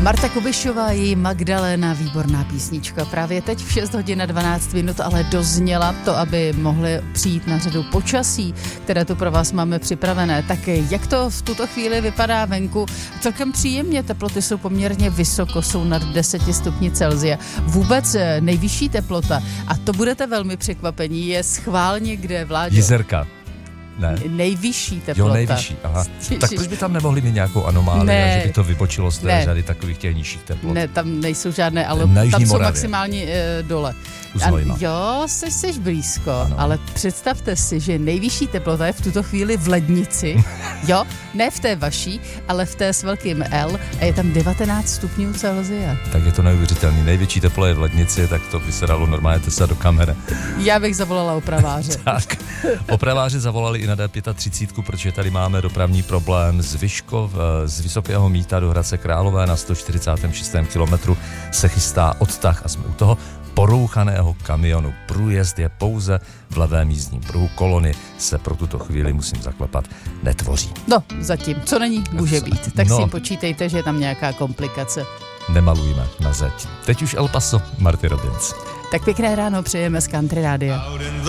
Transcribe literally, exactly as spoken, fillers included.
Marta Kubišová, její Magdalena, výborná písnička. Právě teď v šest hodin a dvanáct minut, ale dozněla to, aby mohly přijít na řadu počasí, které tu pro vás máme připravené. Tak jak to v tuto chvíli vypadá venku? Celkem příjemně, teploty jsou poměrně vysoko, jsou nad deseti stupni Celsia. Vůbec nejvyšší teplota, a to budete velmi překvapení, je schválně kde, Vláďo? Jizerka. Ne. Nejvyšší teplota. Jo, nejvyšší, aha. Tak proč by tam nemohli mít nějakou anomálii, ne, že by to vybočilo z té ne. řady takových těch nižších teplot? Ne, tam nejsou žádné, ale na tam jsou Moravě. maximálně e, dole. A, jo, jsi, jsi blízko, ano. Ale představte si, že nejvyšší teplota je v tuto chvíli v Lednici, jo, ne v té vaší, ale v té s velkým L a je tam devatenáct stupňů Celsia. Tak je to neuvěřitelný. Největší teplo je v Lednici, tak to by se dalo normálně tesat do kamery. Já bych zavolala opraváře. Tak, opraváři zavolali i na D třicet pět, protože tady máme dopravní problém z Vyškov, z Vysokého Mýta do Hradce Králové na sto čtyřicátém šestém kilometru se chystá odtah a jsme u toho porouchaného kamionu. Průjezd je pouze v levém jízdním pruhu, kolony se pro tuto chvíli, musím zaklepat, netvoří. No, zatím, co není, může být. Tak no. si počítejte, že je tam nějaká komplikace. Nemalujme na zeď. Teď už El Paso, Marty Robbins. Tak pěkné ráno přejeme z Country Rádia.